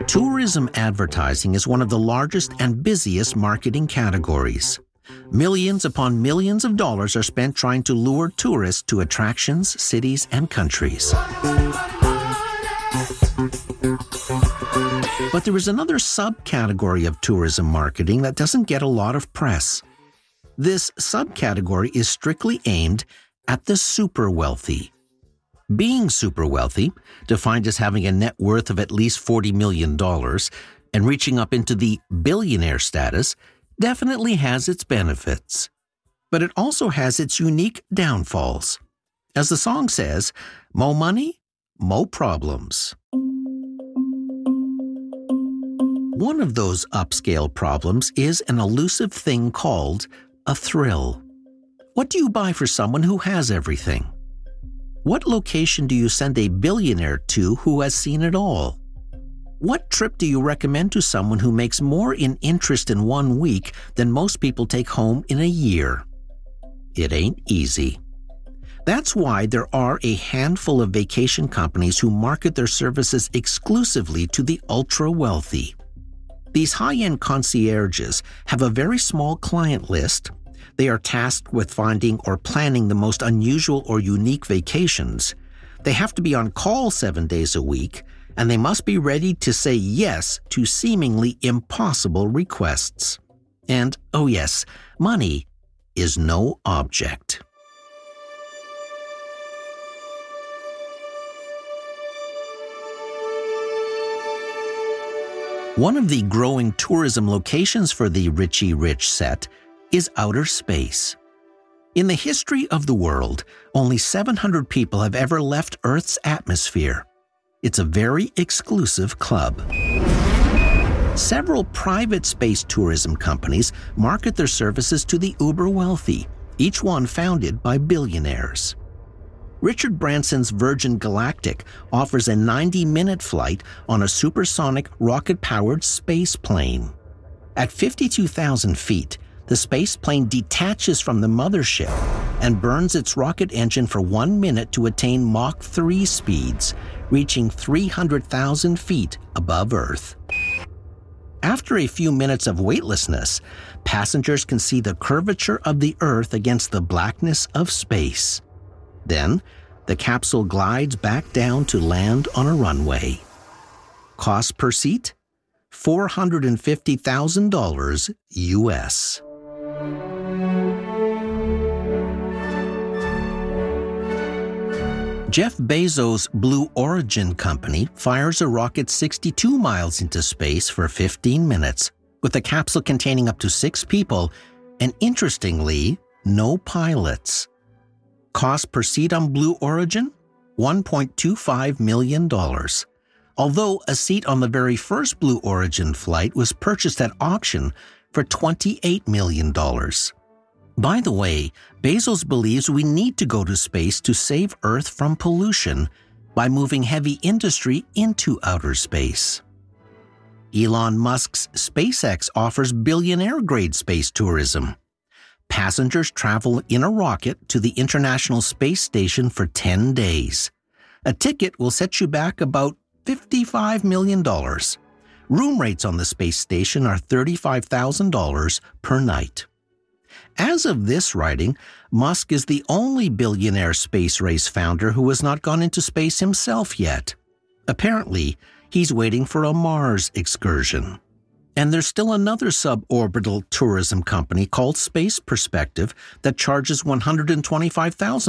Tourism advertising is one of the largest and busiest marketing categories. Millions upon millions of dollars are spent trying to lure tourists to attractions, cities, and countries. But there is another subcategory of tourism marketing that doesn't get a lot of press. This subcategory is strictly aimed at the super wealthy. Being super wealthy, defined as having a net worth of at least $40 million and reaching up into the billionaire status, definitely has its benefits. But it also has its unique downfalls. As the song says, mo money, mo problems. One of those upscale problems is an elusive thing called a thrill. What do you buy for someone who has everything? What location do you send a billionaire to who has seen it all? What trip do you recommend to someone who makes more in interest in 1 week than most people take home in a year? It ain't easy. That's why there are a handful of vacation companies who market their services exclusively to the ultra-wealthy. These high-end concierges have a very small client list. They are tasked with finding or planning the most unusual or unique vacations. They have to be on call 7 days a week, and they must be ready to say yes to seemingly impossible requests. And, oh yes, money is no object. One of the growing tourism locations for the Richie Rich set is outer space. In the history of the world, only 700 people have ever left Earth's atmosphere. It's a very exclusive club. Several private space tourism companies market their services to the uber-wealthy, each one founded by billionaires. Richard Branson's Virgin Galactic offers a 90-minute flight on a supersonic rocket-powered space plane. At 52,000 feet, the space plane detaches from the mothership and burns its rocket engine for 1 minute to attain Mach 3 speeds, reaching 300,000 feet above Earth. After a few minutes of weightlessness, passengers can see the curvature of the Earth against the blackness of space. Then, the capsule glides back down to land on a runway. Cost per seat? $450,000 US. Jeff Bezos' Blue Origin company fires a rocket 62 miles into space for 15 minutes, with a capsule containing up to 6 people, and interestingly, no pilots. Cost per seat on Blue Origin? $1.25 million. Although a seat on the very first Blue Origin flight was purchased at auction for $28 million. By the way, Bezos believes we need to go to space to save Earth from pollution by moving heavy industry into outer space. Elon Musk's SpaceX offers billionaire-grade space tourism. Passengers travel in a rocket to the International Space Station for 10 days. A ticket will set you back about $55 million. Room rates on the space station are $35,000 per night. As of this writing, Musk is the only billionaire space race founder who has not gone into space himself yet. Apparently, he's waiting for a Mars excursion. And there's still another suborbital tourism company called Space Perspective that charges $125,000